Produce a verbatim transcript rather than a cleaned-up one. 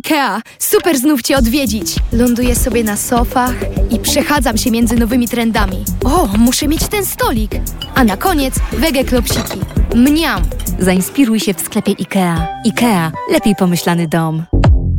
Ikea! Super znów Cię odwiedzić! Ląduję sobie na sofach i przechadzam się między nowymi trendami. O, muszę mieć ten stolik! A na koniec wege klopsiki. Mniam! Zainspiruj się w sklepie Ikea. Ikea. Lepiej pomyślany dom.